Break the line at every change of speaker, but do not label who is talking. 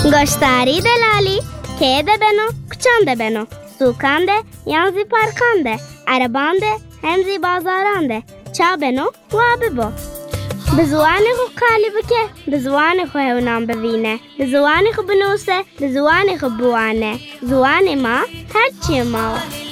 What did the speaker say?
گشتاری دلالی که ده بنو کچان ده بنو سوکان ده یانزی پارکان ده عربان ده همزی بازاران ده چا بنو و ببو به زوان خو قالی بکه به زوان خو هونام ببینه به زوان خو بنوسه به زوان خو بوانه زوان ما هرچی ما